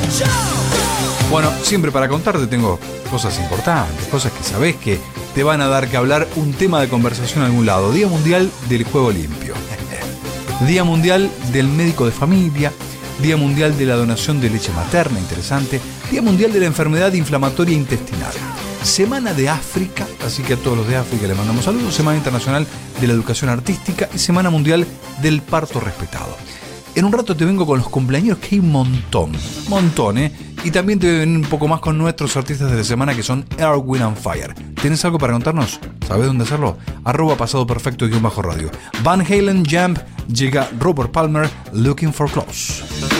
Bueno, siempre para contarte tengo cosas importantes, cosas que sabés que te van a dar que hablar, un tema de conversación en algún lado. Día Mundial del Juego Limpio. Día Mundial del Médico de Familia. Día Mundial de la Donación de Leche Materna, interesante. Día Mundial de la Enfermedad Inflamatoria Intestinal. Semana de África, así que a todos los de África les mandamos saludos. Semana Internacional de la Educación Artística y Semana Mundial del Parto Respetado. En un rato te vengo con los cumpleaños, que hay un montón, y también te voy a venir un poco más con nuestros artistas de la semana, que son Earth, Wind and Fire. ¿Tienes algo para contarnos? ¿Sabes dónde hacerlo? @pasadoperfecto_radio. Van Halen, Jump, llega Robert Palmer, Looking for Clothes.